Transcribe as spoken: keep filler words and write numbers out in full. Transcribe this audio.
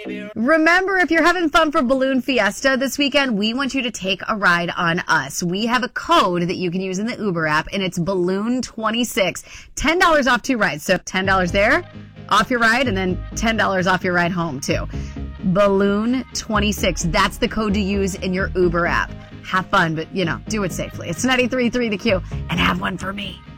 Remember, if you're having fun for Balloon Fiesta this weekend, we want you to take a ride on us. We have a code that you can use in the Uber app, and it's balloon twenty-six. ten dollars off two rides. So ten dollars there, off your ride, and then ten dollars off your ride home, too. balloon twenty-six. That's the code to use in your Uber app. Have fun, but, you know, do it safely. It's ninety-three point three The Q, and have one for me.